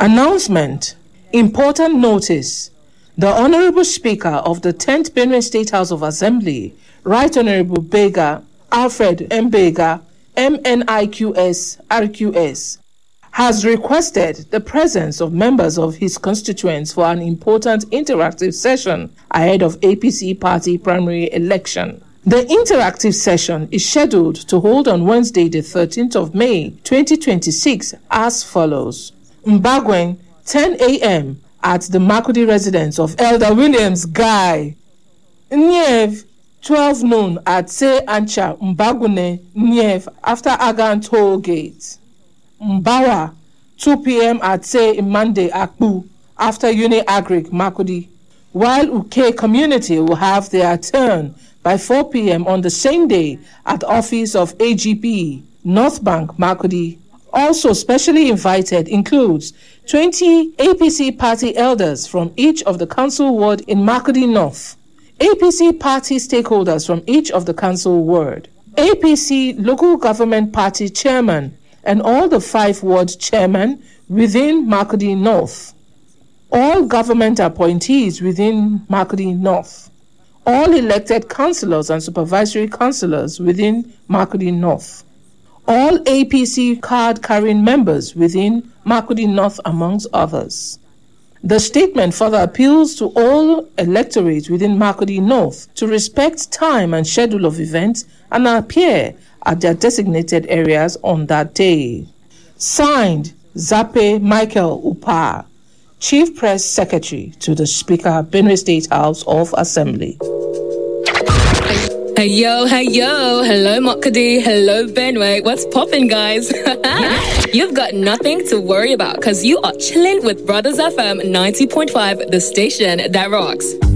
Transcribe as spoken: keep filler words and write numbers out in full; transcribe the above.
Announcement. Important notice. The Honorable Speaker of the tenth Benue State House of Assembly, Right Honorable Bega, Alfred M. Bega, M N I Q S, R Q S, has requested the presence of members of his constituents for an important interactive session ahead of A P C party primary election. The interactive session is scheduled to hold on Wednesday, the thirteenth of May, twenty twenty-six, as follows. Mbagwen, ten a.m. at the Makurdi residence of Elder Williams Guy. Niev, twelve noon at Se Ancha Mbagune Niev after Agan Toll Gate. Mbawa, two p.m. at Se Imande Akbu after Uni Agric Makurdi. While Uke community will have their turn by four p.m. on the same day at the office of A G P, North Bank Makurdi. Also specially invited includes twenty A P C party elders from each of the council ward in Makurdi North, A P C party stakeholders from each of the council ward, A P C local government party chairman, and all the five ward chairmen within Makurdi North, all government appointees within Makurdi North, all elected councillors and supervisory councillors within Makurdi North, all A P C card-carrying members within Makurdi North, amongst others. The statement further appeals to all electorates within Makurdi North to respect time and schedule of events and appear at their designated areas on that day. Signed, Zape Michael Upa, Chief Press Secretary to the Speaker, Benue State House of Assembly. Hey yo, hey yo, hello Makurdi, hello Benue, what's poppin' guys? You've got nothing to worry about because you are chilling with Brothers F M ninety point five, the station that rocks.